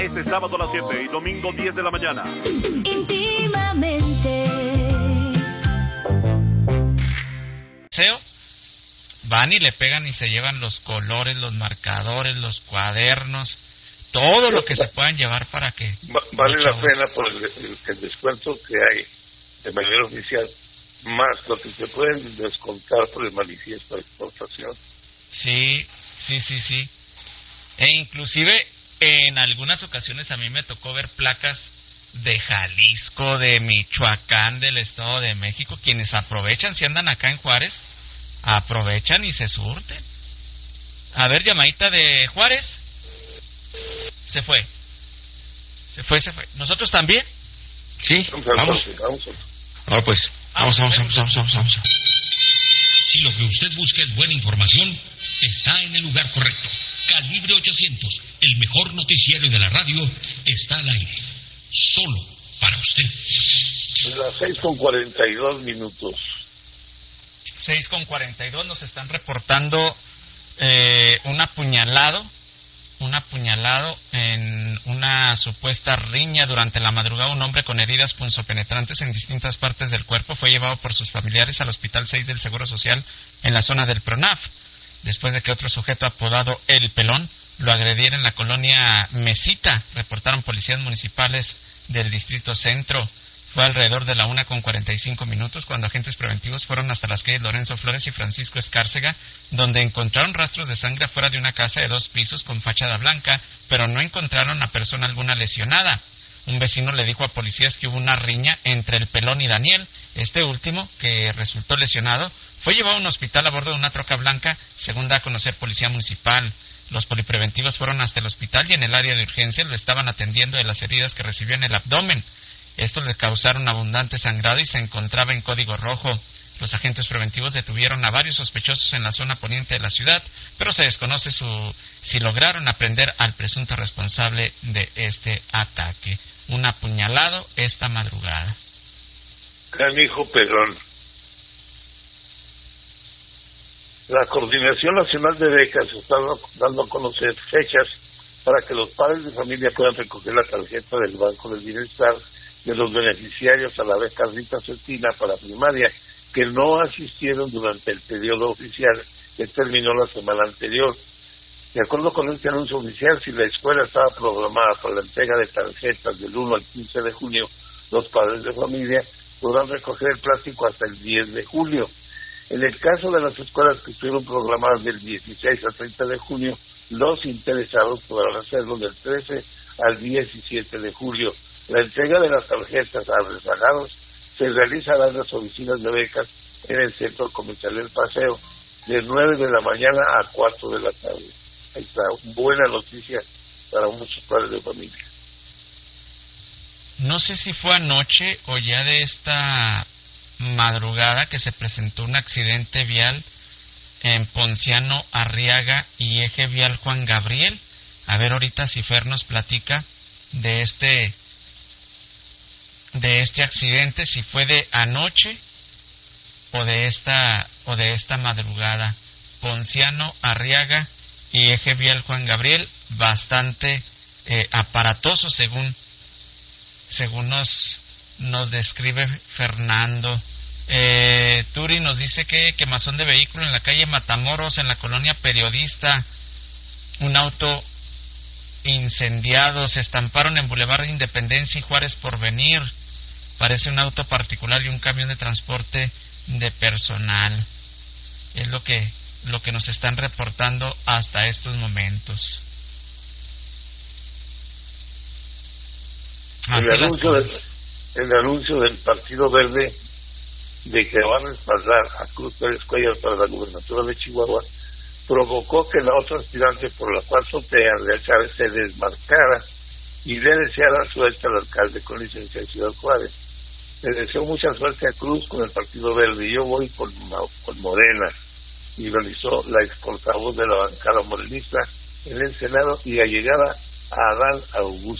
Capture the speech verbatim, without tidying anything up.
Este sábado a las siete y domingo diez de la mañana. Íntimamente. Van y le pegan y se llevan los colores, los marcadores, los cuadernos, todo lo que se puedan llevar para que... Va, vale la pena por el, el, el descuento que hay de manera oficial, más lo que se pueden descontar por el manifiesto de exportación. Sí, sí, sí, sí. E inclusive en algunas ocasiones a mí me tocó ver placas de Jalisco, de Michoacán, del Estado de México, quienes aprovechan, si andan acá en Juárez, aprovechan y se surten. A ver, llamadita de Juárez. Se fue. Se fue, se fue. ¿Nosotros también? Sí, vamos. Vamos. Ahora pues, vamos, vamos, vamos, vamos, vamos, vamos. Si lo que usted busca es buena información, está en el lugar correcto. Calibre ochocientos, el mejor noticiero de la radio, está al aire. Solo para usted. Las seis con cuarenta y dos minutos. seis con cuarenta y dos nos están reportando eh, un apuñalado, un apuñalado en una supuesta riña durante la madrugada. Un hombre con heridas punzopenetrantes en distintas partes del cuerpo fue llevado por sus familiares al Hospital seis del Seguro Social en la zona del PRONAF, después de que otro sujeto apodado El Pelón lo agrediera en la colonia Mesita, reportaron policías municipales del Distrito Centro. Fue alrededor de la una con cuarenta y cinco minutos cuando agentes preventivos fueron hasta las calles Lorenzo Flores y Francisco Escárcega, donde encontraron rastros de sangre afuera de una casa de dos pisos con fachada blanca, pero no encontraron a persona alguna lesionada. Un vecino le dijo a policías que hubo una riña entre El Pelón y Daniel. Este último, que resultó lesionado, fue llevado a un hospital a bordo de una troca blanca, según da a conocer Policía Municipal. Los polipreventivos fueron hasta el hospital y en el área de urgencia lo estaban atendiendo de las heridas que recibió en el abdomen. Esto le causaron abundante sangrado y se encontraba en código rojo. Los agentes preventivos detuvieron a varios sospechosos en la zona poniente de la ciudad, pero se desconoce su, si lograron aprender al presunto responsable de este ataque. Un apuñalado esta madrugada. Canijo Pedrón. La Coordinación Nacional de Becas está dando a conocer fechas para que los padres de familia puedan recoger la tarjeta del Banco del Bienestar de los beneficiarios a la beca Rita Cetina para primaria, que no asistieron durante el periodo oficial que terminó la semana anterior. De acuerdo con este anuncio oficial, si la escuela estaba programada para la entrega de tarjetas del uno al quince de junio, los padres de familia podrán recoger el plástico hasta el diez de julio. En el caso de las escuelas que estuvieron programadas del dieciséis al treinta de junio, los interesados podrán hacerlo del trece al diecisiete de julio. La entrega de las tarjetas a rezagados se realizará en las oficinas de becas en el Centro Comercial del Paseo, de nueve de la mañana a cuatro de la tarde. Ahí está, buena noticia para muchos padres de familia. No sé si fue anoche o ya de esta madrugada que se presentó un accidente vial en Ponciano Arriaga y Eje Vial Juan Gabriel. A ver ahorita si Fer nos platica de este de este accidente, si fue de anoche o de esta o de esta madrugada. Ponciano Arriaga y Eje Vial Juan Gabriel, bastante eh, aparatoso según según nos nos describe Fernando. Eh, Turi nos dice que quemazón de vehículo en la calle Matamoros, en la colonia Periodista. Un auto incendiado. Se estamparon en Boulevard Independencia y Juárez Porvenir. Parece un auto particular y un camión de transporte de personal. Es lo que lo que nos están reportando hasta estos momentos. El anuncio, del, el anuncio del Partido Verde de que va a respaldar a Cruz Pérez Cuellar para la gubernatura de Chihuahua provocó que la otra aspirante por la cual sortea, Andrea Chávez, se desmarcara y le deseara suerte al alcalde con licencia de Ciudad Juárez. Le deseo mucha suerte a Cruz con el Partido Verde y yo voy con, con Morena, y realizó la ex portavoz de la bancada morenista en el Senado y allegada a Adán Augusto